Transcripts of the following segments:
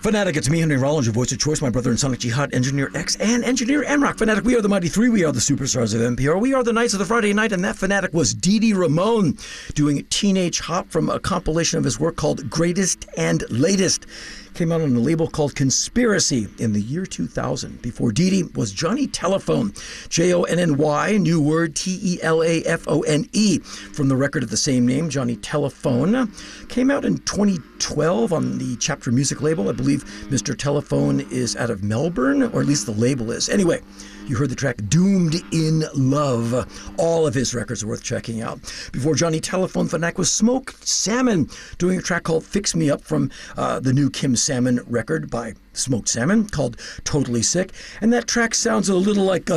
Fanatic, it's me, Henry Rollins, your voice of choice, my brother in Sonic Jihad, Engineer X, and Engineer Amrock. Fanatic, we are the Mighty Three, we are the superstars of NPR, we are the Knights of the Friday Night, and that Fanatic was Dee Dee Ramone doing Teenage Hop from a compilation of his work called Greatest and Latest. Came out on a label called Conspiracy in the year 2000. Before Dee Dee was Johnny Telephone, Jonny, new word, Telafone, from the record of the same name, Johnny Telephone. Came out in 2012 on the Chapter Music label. I believe Mr. Telephone is out of Melbourne, or at least the label is. Anyway, you heard the track Doomed in Love. All of his records are worth checking out. Before Johnny Telephone, Fanatic was Smoked Salmon, doing a track called Fix Me Up from the new Kim Salmon record by Smoked Salmon called Totally Sick. And that track sounds a little like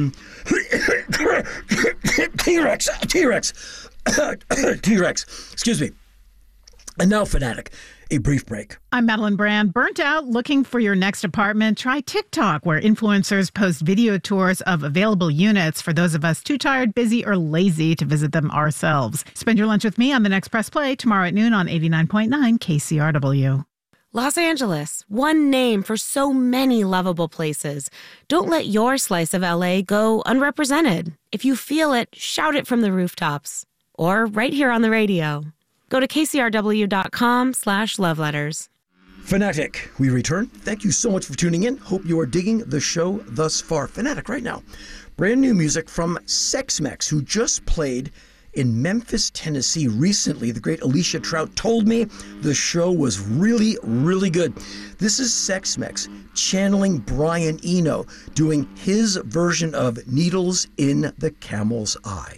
T-Rex. Excuse me. And now Fanatic, a brief break. I'm Madeline Brand. Burnt out looking for your next apartment? Try TikTok, where influencers post video tours of available units for those of us too tired, busy, or lazy to visit them ourselves. Spend your lunch with me on the next Press Play tomorrow at noon on 89.9 KCRW. Los Angeles, one name for so many lovable places. Don't let your slice of LA go unrepresented. If you feel it, shout it from the rooftops. Or right here on the radio. Go to kcrw.com/loveletters. Fanatic, we return. Thank you so much for tuning in. Hope you are digging the show thus far. Fanatic right now. Brand new music from Sex Mex, who just played in Memphis, Tennessee recently. The great Alicia Trout told me the show was really, really good. This is Sex Mex channeling Brian Eno, doing his version of Needles in the Camel's Eye.